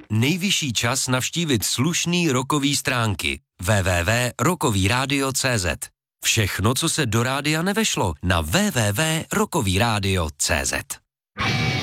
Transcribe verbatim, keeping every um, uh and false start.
nejvyšší čas navštívit slušný rockový stránky w w w tečka rockový rádio tečka c z. Všechno, co se do rádia nevešlo, na w w w tečka rockový rádio tečka c z.